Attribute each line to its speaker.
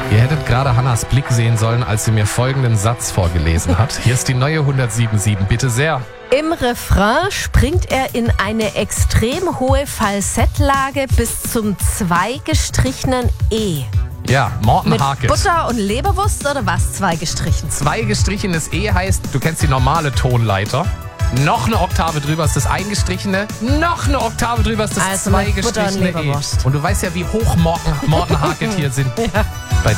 Speaker 1: Ihr hättet gerade Hannas Blick sehen sollen, als sie mir folgenden Satz vorgelesen hat. Hier ist die neue 107.7, bitte sehr.
Speaker 2: Im Refrain springt er in eine extrem hohe Falsettlage bis zum zweigestrichenen E.
Speaker 1: Ja, Morten
Speaker 2: Mit
Speaker 1: Harkes.
Speaker 2: Butter und Leberwurst oder was? Zweigestrichen.
Speaker 1: Zweigestrichenes E heißt, du kennst die normale Tonleiter. Noch eine Oktave drüber ist das eingestrichene, noch eine Oktave drüber ist das
Speaker 2: Also mit Butter und
Speaker 1: zweigestrichene E.
Speaker 2: Leberwurst.
Speaker 1: Und du weißt ja, wie hoch Morten Harket hier sind.
Speaker 2: Ja.